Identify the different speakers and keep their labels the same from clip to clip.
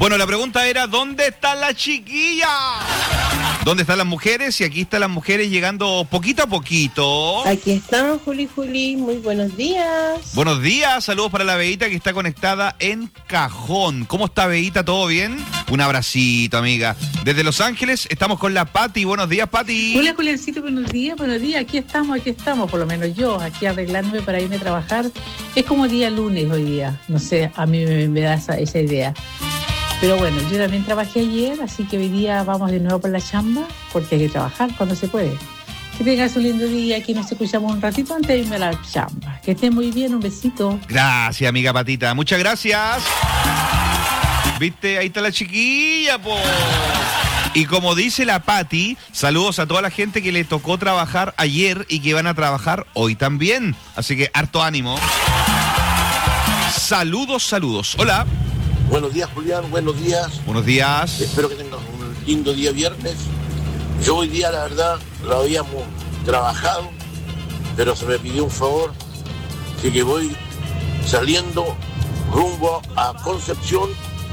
Speaker 1: Bueno, la pregunta era, ¿dónde está la chiquilla? ¿Dónde están las mujeres? Y aquí están las mujeres llegando poquito a poquito.
Speaker 2: Aquí estamos, Juli, muy buenos días.
Speaker 1: Buenos días, saludos para la Beita que está conectada en Cajón. ¿Cómo está, Beita? ¿Todo bien? Un abracito, amiga. Desde Los Ángeles estamos con la Pati. Buenos días, Pati.
Speaker 3: Hola, Juliancito, buenos días. Aquí estamos, por lo menos yo, aquí arreglándome para irme a trabajar. Es como día lunes hoy día, no sé, a mí me da esa idea. Pero bueno, yo también trabajé ayer, así que hoy día vamos de nuevo por la chamba, porque hay que trabajar cuando se puede. Que tengas un lindo día, aquí nos escuchamos un ratito antes de irme a la chamba. Que estés muy bien, un besito.
Speaker 1: Gracias, amiga Patita, muchas gracias. ¿Viste? Ahí está la chiquilla, po. Y como dice la Pati, saludos a toda la gente que le tocó trabajar ayer y que van a trabajar hoy también. Así que harto ánimo. Saludos. Hola.
Speaker 4: Buenos días, Julián, buenos días.
Speaker 1: Buenos días.
Speaker 4: Espero que tengas un lindo día viernes. Yo hoy día, la verdad, lo habíamos trabajado, pero se me pidió un favor, así que voy saliendo rumbo a Concepción,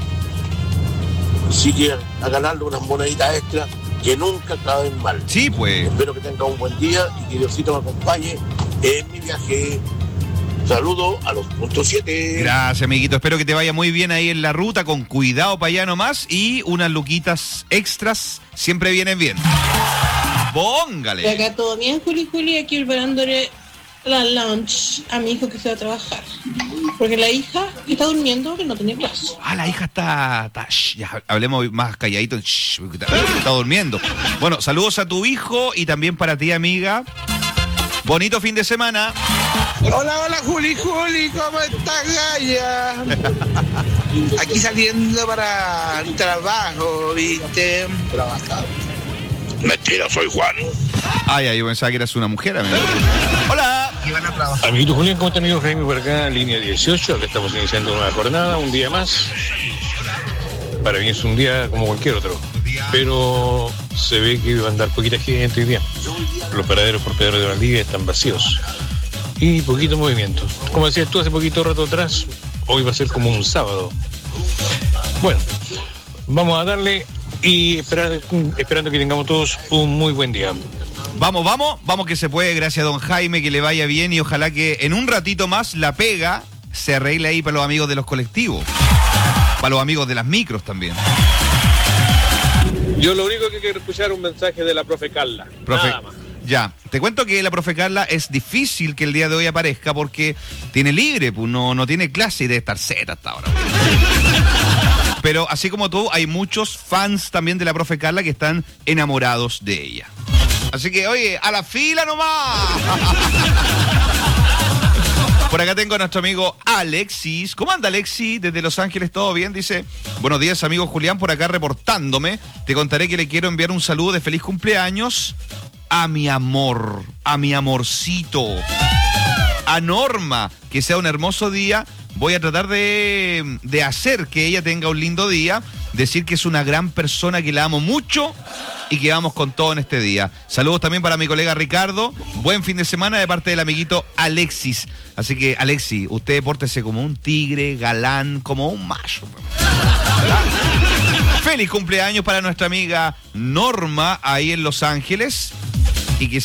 Speaker 4: así que a ganarle unas moneditas extra que nunca caben mal.
Speaker 1: Sí, pues.
Speaker 4: Espero que tenga un buen día y que Diosito me acompañe en mi viaje. Saludo a los puntos 7.
Speaker 1: Gracias, amiguito. Espero que te vaya muy bien ahí en la ruta, con cuidado para allá nomás. Y unas luquitas extras siempre vienen bien. Póngale.
Speaker 2: De acá todo bien, Juli, aquí preparándole la lunch a mi hijo que se va a trabajar. Porque la hija está durmiendo, que no tiene clase.
Speaker 1: La hija está ya, hablemos más calladito. Está durmiendo. Bueno, saludos a tu hijo y también para ti, amiga. Bonito fin de semana.
Speaker 5: Hola, Juli, ¿cómo estás, Gaya? Aquí saliendo para el trabajo, ¿viste?
Speaker 4: Trabajado. Mentira, soy Juan.
Speaker 1: Yo pensaba que eras una mujer, amigo. Hola.
Speaker 6: Amiguito Julián, ¿cómo está, amigo Jaime? Por acá, línea 18, acá estamos iniciando una jornada, un día más. Para mí es un día como cualquier otro, pero se ve que va a andar poquita gente hoy día. Los paraderos por Pedro de Valdivia están vacíos y poquito movimiento. Como decías tú hace poquito rato atrás, hoy va a ser como un sábado. Bueno, vamos a darle y esperando que tengamos todos un muy buen día.
Speaker 1: Vamos que se puede, gracias a don Jaime, que le vaya bien y ojalá que en un ratito más la pega se arregle ahí para los amigos de los colectivos, para los amigos de las micros también.
Speaker 7: Yo lo único que quiero escuchar es un mensaje de la profe Carla. Nada más.
Speaker 1: Ya, te cuento que la profe Carla es difícil que el día de hoy aparezca porque tiene libre, pues no tiene clase y debe estar zeta hasta ahora. Pero así como tú, hay muchos fans también de la profe Carla que están enamorados de ella. Así que, oye, a la fila nomás. Por acá tengo a nuestro amigo Alexis. ¿Cómo anda, Alexis? Desde Los Ángeles, ¿todo bien? Dice, buenos días, amigo Julián, por acá reportándome. Te contaré que le quiero enviar un saludo de feliz cumpleaños a mi amor, a mi amorcito, a Norma. Que sea un hermoso día. Voy a tratar de hacer que ella tenga un lindo día. Decir que es una gran persona, que la amo mucho y que vamos con todo en este día. Saludos también para mi colega Ricardo. Buen fin de semana de parte del amiguito Alexis. Así que, Alexis, usted pórtese como un tigre, galán, como un macho. Feliz cumpleaños para nuestra amiga Norma ahí en Los Ángeles. Y que